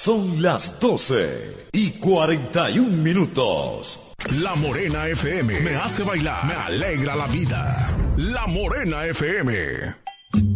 Son las 12:41. La Morena FM me hace bailar, me alegra la vida. La Morena FM.